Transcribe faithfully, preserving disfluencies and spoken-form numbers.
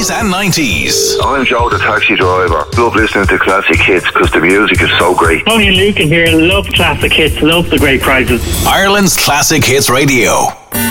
eighties and nineties. I'm Joe the taxi driver. Love listening to classic hits because the music is so great. Tony and Luke in here. Love classic hits. Love the great prizes. Ireland's Classic Hits Radio.